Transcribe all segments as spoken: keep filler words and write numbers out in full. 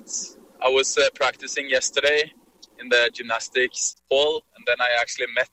event. I was uh, practicing yesterday in the gymnastics hall, and then I actually met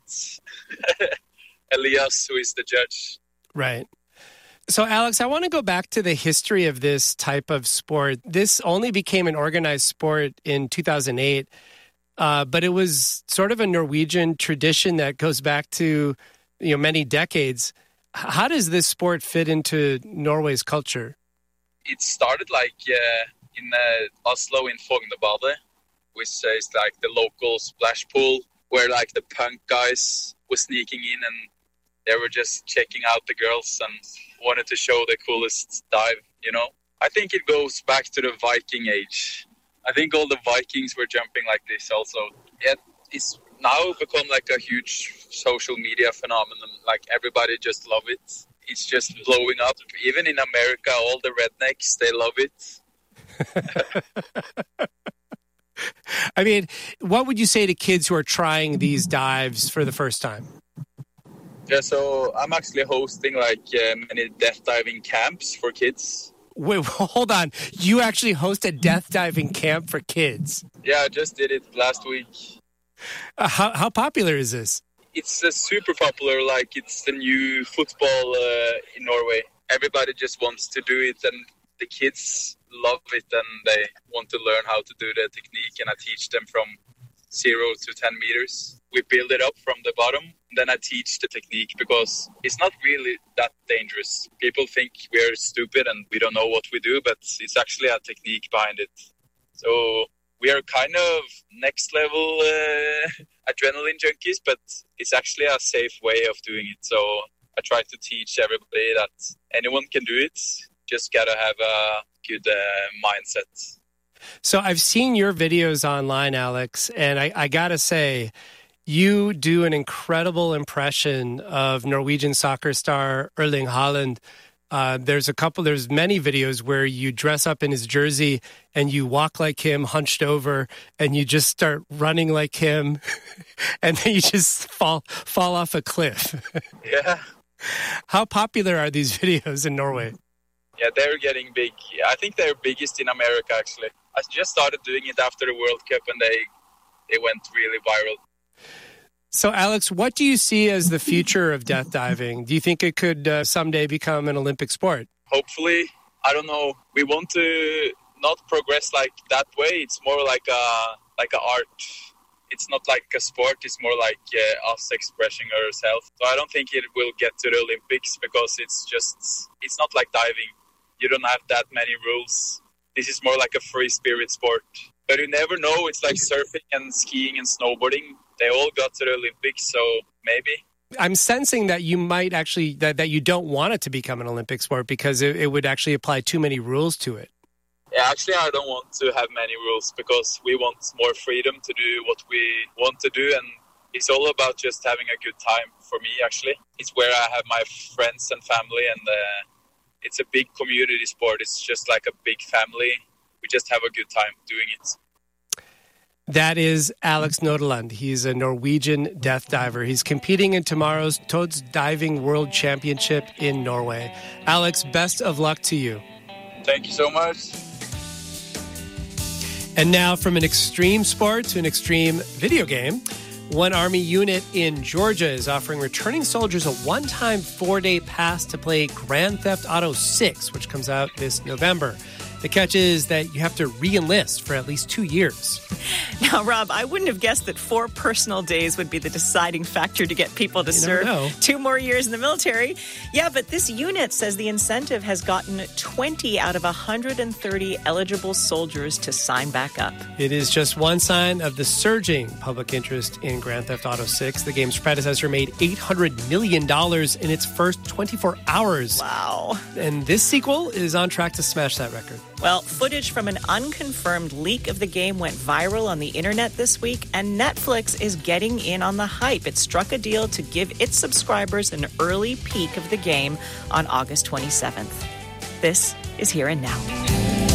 Elias, who is the judge. Right. So, Alex, I want to go back to the history of this type of sport. This only became an organized sport in two thousand eight, uh, but it was sort of a Norwegian tradition that goes back to, you know, many decades. How does this sport fit into Norway's culture? It started like uh, in uh, Oslo in Fognebadet, which is like the local splash pool where like the punk guys were sneaking in and they were just checking out the girls and wanted to show the coolest dive, you know. I think it goes back to the Viking age. I think all the Vikings were jumping like this also. Yeah, it's now become like a huge social media phenomenon. Like everybody just love it. It's just blowing up. Even in America, all the rednecks, they love it. I mean, what would you say to kids who are trying these dives for the first time? Yeah, so I'm actually hosting like uh, many death diving camps for kids. Wait, hold on. You actually host a death diving camp for kids? Yeah, I just did it last week. Uh, how how popular is this? It's uh, super popular. Like it's the new football uh, in Norway. Everybody just wants to do it, and the kids love it, and they want to learn how to do the technique. And I teach them from zero to ten meters. We build it up from the bottom. And then I teach the technique because it's not really that dangerous. People think we're stupid and we don't know what we do, but it's actually a technique behind it. So we are kind of next level uh, adrenaline junkies, but it's actually a safe way of doing it. So I try to teach everybody that anyone can do it. Just got to have a good uh, mindset. So I've seen your videos online, Alex, and I, I got to say, you do an incredible impression of Norwegian soccer star Erling Haaland. Uh, there's a couple, there's many videos where you dress up in his jersey and you walk like him, hunched over, and you just start running like him, and then you just fall fall off a cliff. Yeah. How popular are these videos in Norway? Yeah, they're getting big. I think they're biggest in America, actually. I just started doing it after the World Cup, and they they went really viral. So, Alex, what do you see as the future of death diving? Do you think it could uh, someday become an Olympic sport? Hopefully. I don't know. We want to not progress like that way. It's more like a like a art. It's not like a sport. It's more like uh, us expressing ourselves. So I don't think it will get to the Olympics because it's just, it's not like diving. You don't have that many rules. This is more like a free spirit sport. But you never know. It's like surfing and skiing and snowboarding. They all got to the Olympics, so maybe. I'm sensing that you might actually, that, that you don't want it to become an Olympic sport because it, it would actually apply too many rules to it. Yeah, actually, I don't want to have many rules because we want more freedom to do what we want to do. And it's all about just having a good time for me, actually. It's where I have my friends and family, and uh, it's a big community sport. It's just like a big family. We just have a good time doing it. That is Alex Nodeland. He's a Norwegian death diver. He's competing in tomorrow's Toads Diving World Championship in Norway. Alex, best of luck to you. Thank you so much. And now from an extreme sport to an extreme video game, one Army unit in Georgia is offering returning soldiers a one-time four-day pass to play Grand Theft Auto six, which comes out this November. The catch is that you have to re-enlist for at least two years. Now, Rob, I wouldn't have guessed that four personal days would be the deciding factor to get people to You serve never know. two more years in the military. Yeah, but this unit says the incentive has gotten twenty out of one hundred thirty eligible soldiers to sign back up. It is just one sign of the surging public interest in Grand Theft Auto six. The game's predecessor made eight hundred million dollars in its first twenty-four hours. Wow. And this sequel is on track to smash that record. Well, footage from an unconfirmed leak of the game went viral on the internet this week, and Netflix is getting in on the hype. It struck a deal to give its subscribers an early peek of the game on August twenty-seventh. This is Here and Now.